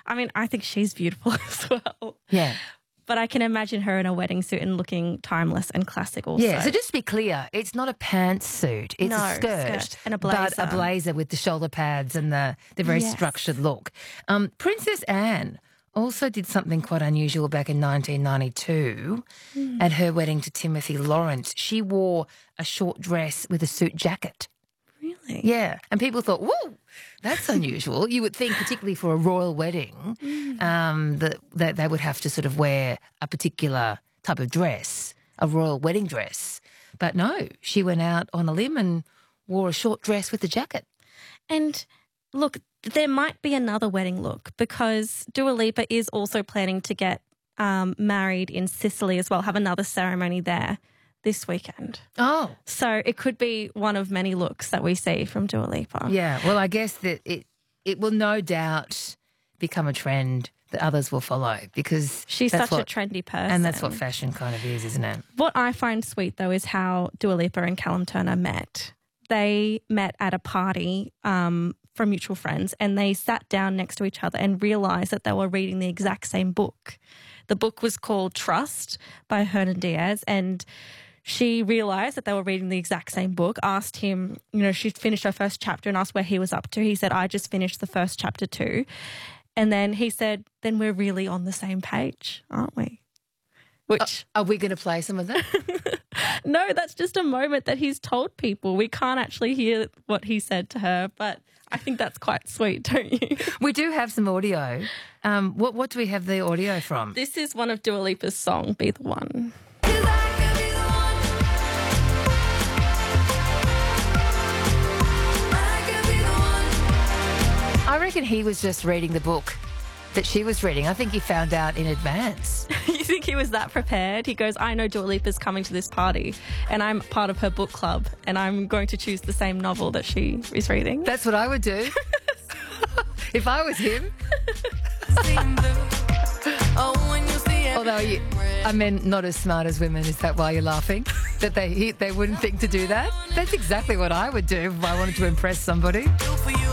I mean, I think she's beautiful as well. Yeah. But I can imagine her in a wedding suit and looking timeless and classic also. Yeah, so just to be clear, it's not a pantsuit. It's a skirt and a blazer. But a blazer with the shoulder pads and the very structured look. Princess Anne also did something quite unusual back in 1992 at her wedding to Timothy Lawrence. She wore a short dress with a suit jacket. Really? Yeah, and people thought, whoa, that's unusual. You would think, particularly for a royal wedding, that they would have to sort of wear a particular type of dress, a royal wedding dress. But no, she went out on a limb and wore a short dress with a jacket. And look, there might be another wedding look because Dua Lipa is also planning to get married in Sicily as well, have another ceremony there this weekend. Oh. So it could be one of many looks that we see from Dua Lipa. Yeah, well, I guess that it will no doubt become a trend that others will follow because she's such a trendy person. And that's what fashion kind of is, isn't it? What I find sweet, though, is how Dua Lipa and Callum Turner met. They met at a party from mutual friends and they sat down next to each other and realised that they were reading the exact same book. The book was called Trust by Hernan Diaz, and she realised that they were reading the exact same book, asked him, she'd finished her first chapter and asked where he was up to. He said, I just finished the first chapter too. And then he said, then we're really on the same page, aren't we? Which are we going to play some of that? No, that's just a moment that he's told people. We can't actually hear what he said to her, but I think that's quite sweet, don't you? We do have some audio. What do we have the audio from? This is one of Dua Lipa's song, Be the One. I reckon he was just reading the book that she was reading. I think he found out in advance. You think he was that prepared? He goes, I know Dua Lipa's coming to this party and I'm part of her book club and I'm going to choose the same novel that she is reading. That's what I would do. If I was him. Although men not as smart as women, is that why you're laughing? That they wouldn't think to do that? That's exactly what I would do if I wanted to impress somebody.